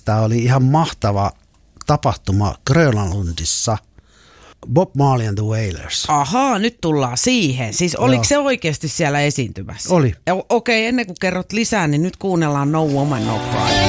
kesästä oli ihan mahtava tapahtuma Grönlundissa. Bob Marley and the Wailers. Ahaa, nyt tullaan siihen. Siis oliko se oikeasti siellä esiintymässä? Oli. Okei, ennen kuin kerrot lisää, niin nyt kuunnellaan No Woman No Cry.